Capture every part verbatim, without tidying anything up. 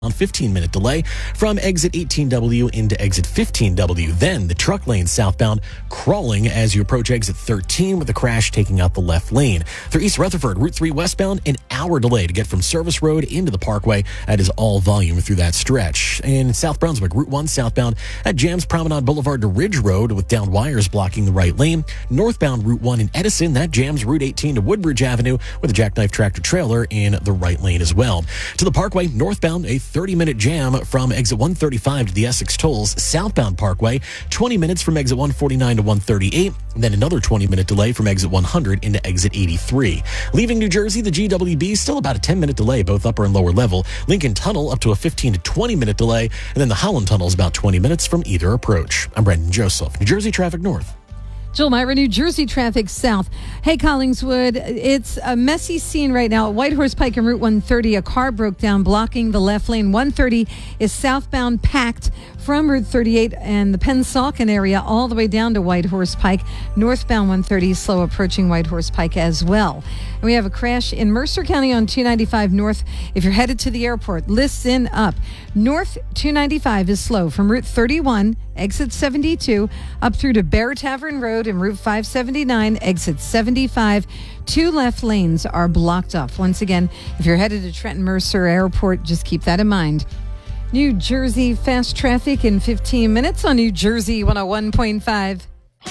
on fifteen-minute delay from exit eighteen W into exit fifteen W. Then the truck lane southbound crawling as you approach exit thirteen with a crash taking out the left lane. Through East Rutherford, Route three westbound, an hour delay to get from Service Road into the Parkway. That is all volume through that stretch. In South Brunswick, Route one southbound at jams Promenade Boulevard to Ridge Road with down wires blocking the right lane. Northbound Route one in Edison, that jams Route eighteen to Woodbridge Avenue with a jackknife tractor trailer in the right lane as well. To the Parkway, northbound, a thirty-minute jam from exit one thirty-five to the Essex Tolls, southbound Parkway, twenty minutes from exit one forty-nine to one thirty-eight, and then another twenty-minute delay from exit one hundred into exit eighty-three. Leaving New Jersey, the G W B, still about a ten-minute delay, both upper and lower level. Lincoln Tunnel up to a fifteen to twenty-minute delay, and then the Holland Tunnel is about twenty minutes from either approach. I'm Brendan Joseph, New Jersey Traffic North. Jill Myra, New Jersey traffic south. Hey, Collingswood, it's a messy scene right now at Whitehorse Pike and Route one thirty. A car broke down, blocking the left lane. one thirty is southbound packed from Route thirty-eight and the Pennsauken area all the way down to Whitehorse Pike. Northbound one thirty slow approaching Whitehorse Pike as well. And we have a crash in Mercer County on two ninety-five north. If you're headed to the airport, listen up. North two ninety-five is slow from Route thirty-one, exit seventy-two, up through to Bear Tavern Road and Route five seventy-nine, exit seventy-five. Two left lanes are blocked off. Once again, if you're headed to Trenton Mercer Airport, just keep that in mind. New Jersey fast traffic in fifteen minutes on New Jersey one oh one point five.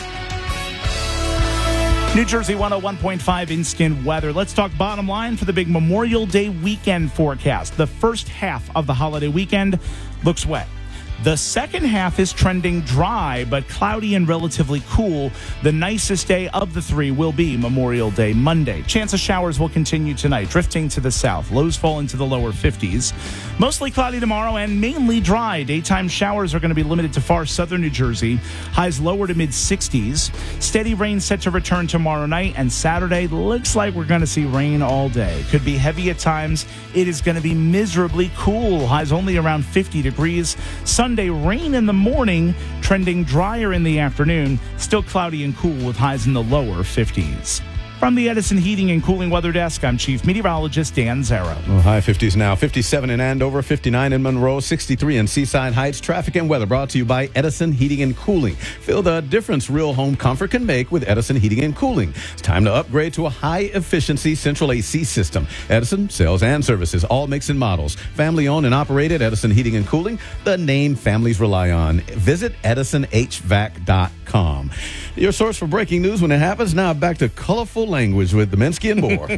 New Jersey one oh one point five instant weather. Let's talk bottom line for the big Memorial Day weekend forecast. The first half of the holiday weekend looks wet. The second half is trending dry, but cloudy and relatively cool. The nicest day of the three will be Memorial Day Monday. Chance of showers will continue tonight, drifting to the south. Lows fall into the lower fifties. Mostly cloudy tomorrow and mainly dry. Daytime showers are going to be limited to far southern New Jersey. Highs lower to mid-sixties. Steady rain set to return tomorrow night, and Saturday looks like we're going to see rain all day. Could be heavy at times. It is going to be miserably cool. Highs only around fifty degrees. Sun Sunday, rain in the morning, trending drier in the afternoon. Still cloudy and cool with highs in the lower fifties. From the Edison Heating and Cooling Weather Desk, I'm Chief Meteorologist Dan Zarrow. Well, high fifties now. fifty-seven in Andover, fifty-nine in Monroe, sixty-three in Seaside Heights. Traffic and weather brought to you by Edison Heating and Cooling. Feel the difference real home comfort can make with Edison Heating and Cooling. It's time to upgrade to a high-efficiency central A C system. Edison, sales and services, all makes and models. Family-owned and operated, Edison Heating and Cooling, the name families rely on. Visit edison h v a c dot com. Your source for breaking news when it happens. Now back to colorful language with Dominski and Moore.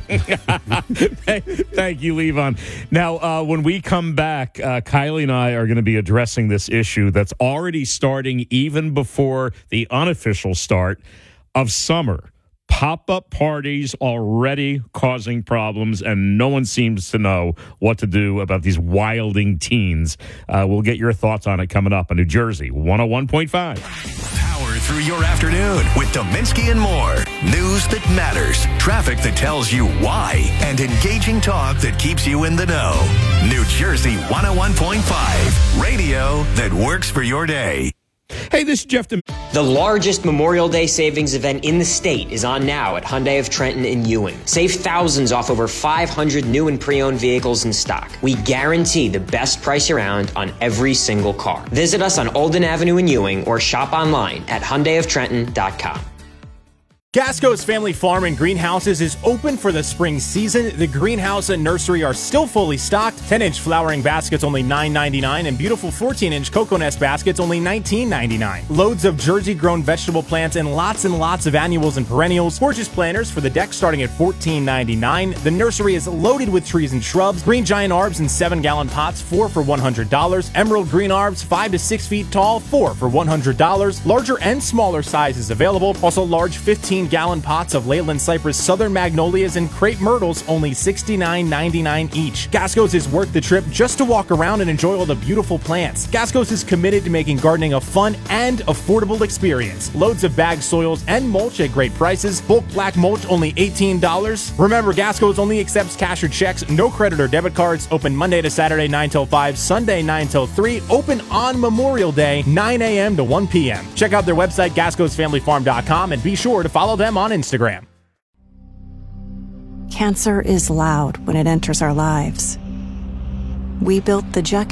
Thank you, Levon. Now, uh, when we come back, uh, Kylie and I are going to be addressing this issue that's already starting even before the unofficial start of summer. Pop-up parties already causing problems, and no one seems to know what to do about these wilding teens. Uh, we'll get your thoughts on it coming up on New Jersey one oh one point five. Power through your afternoon with Dominski and Moore. News that matters, traffic that tells you why, and engaging talk that keeps you in the know. New Jersey one oh one point five. Radio that works for your day. Hey, this is Jeff. Dem- The largest Memorial Day savings event in the state is on now at Hyundai of Trenton in Ewing. Save thousands off over five hundred new and pre-owned vehicles in stock. We guarantee the best price around on every single car. Visit us on Olden Avenue in Ewing or shop online at hyundai of trenton dot com. Gasco's Family Farm and Greenhouses is open for the spring season. The greenhouse and nursery are still fully stocked. ten-inch flowering baskets only nine ninety-nine, and beautiful fourteen-inch cocoa nest baskets only nineteen ninety-nine. Loads of Jersey-grown vegetable plants and lots and lots of annuals and perennials. Gorgeous planters for the deck starting at fourteen ninety-nine. The nursery is loaded with trees and shrubs. Green giant arbs in seven-gallon pots, four for one hundred dollars. Emerald green arbs, five to six feet tall, four for one hundred dollars. Larger and smaller sizes available. Also large fifteen-gallon pots of Leyland cypress, southern magnolias, and crepe myrtles, only sixty-nine ninety-nine each. Gasco's is worth the trip just to walk around and enjoy all the beautiful plants. Gasco's is committed to making gardening a fun and affordable experience. Loads of bagged soils and mulch at great prices. Bulk black mulch only eighteen dollars. Remember, Gasco's only accepts cash or checks, no credit or debit cards. Open Monday to Saturday nine till five, Sunday nine till three. Open on Memorial Day nine a.m. to one p.m. Check out their website gascos family farm dot com and be sure to follow them on Instagram. Cancer is loud when it enters our lives. We built the J E C